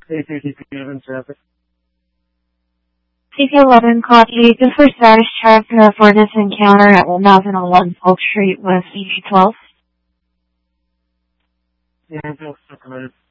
8:30 p.m. in traffic. CP11 copy. Good for status check for this encounter at 1011 Polk Street with EG12. Yeah, Bill, committed.